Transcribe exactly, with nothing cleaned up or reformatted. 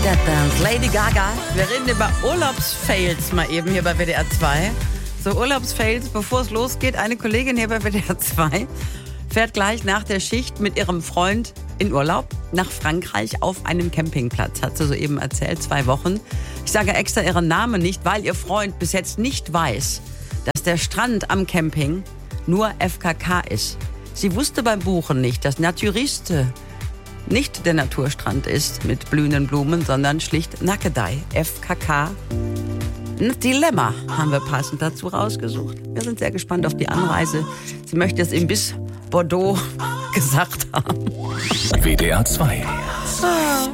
Lady Gaga. Wir reden über Urlaubsfails mal eben hier bei W D R zwei. So Urlaubsfails, bevor es losgeht. Eine Kollegin hier bei W D R zwei fährt gleich nach der Schicht mit ihrem Freund in Urlaub nach Frankreich auf einem Campingplatz. Hat sie soeben erzählt, zwei Wochen. Ich sage extra ihren Namen nicht, weil ihr Freund bis jetzt nicht weiß, dass der Strand am Camping nur F K K ist. Sie wusste beim Buchen nicht, dass Naturiste nicht der Naturstrand ist mit blühenden Blumen, sondern schlicht Nackedei. F K K. Ein Dilemma haben wir passend dazu rausgesucht. Wir sind sehr gespannt auf die Anreise. Sie möchte es ihm bis Bordeaux gesagt haben. W D R zwei.